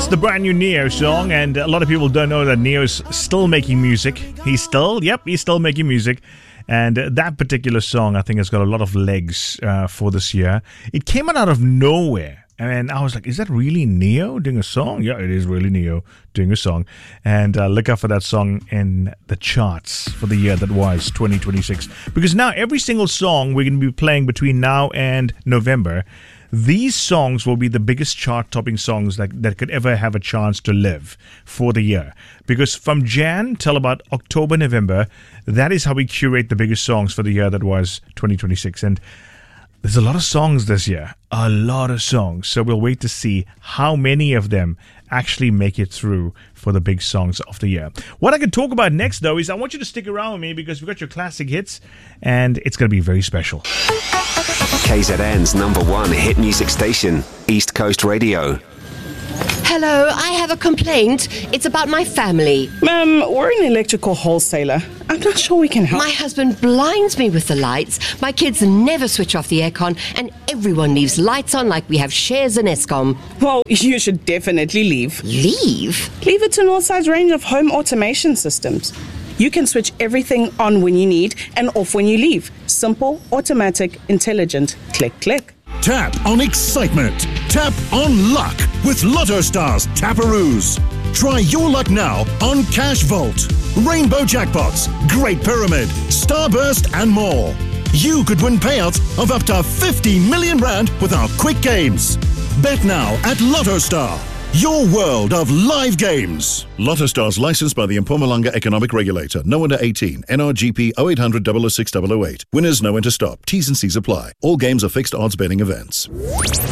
the brand new Neo song, and a lot of people don't know that Neo's still making music. He's still making music. And that particular song, I think, has got a lot of legs for this year. It came out of nowhere. And I was like, is that really Neo doing a song? Yeah, it is really Neo doing a song. And look out for that song in the charts for the year that was 2026. Because now every single song we're going to be playing between now and November, these songs will be the biggest chart-topping songs that could ever have a chance to live for the year. Because from Jan till about October, November, that is how we curate the biggest songs for the year that was 2026. And there's a lot of songs this year, a lot of songs. So we'll wait to see how many of them actually make it through for the big songs of the year. What I could talk about next, though, is I want you to stick around with me because we've got your classic hits, and it's going to be very special. KZN's #1 hit music station, East Coast Radio. Hello, I have a complaint. It's about my family. Ma'am, we're an electrical wholesaler. I'm not sure we can help. My husband blinds me with the lights. My kids never switch off the aircon, and everyone leaves lights on like we have shares in Eskom. Well, you should definitely leave. Leave? Leave it to Northside's range of home automation systems. You can switch everything on when you need and off when you leave. Simple, automatic, intelligent. Click, click. Tap on excitement. Tap on luck with Lotto Stars Taparoos. Try your luck now on Cash Vault, Rainbow Jackpots, Great Pyramid, Starburst and more. You could win payouts of up to 50 million rand with our quick games. Bet now at Lotto Star, your world of live games. Lotto Stars licensed by the Mpumalanga Economic Regulator. No under 18. NRGP 0800 006 008. Winners know when to stop. T's and C's apply. All games are fixed odds betting events.